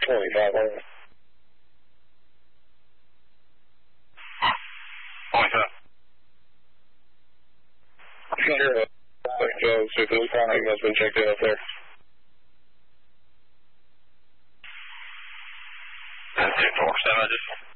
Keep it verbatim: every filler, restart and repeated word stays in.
twenty-five hundred. twenty-five. Sure. Joe, see if this contact has been checked in up there. That's two four seven, just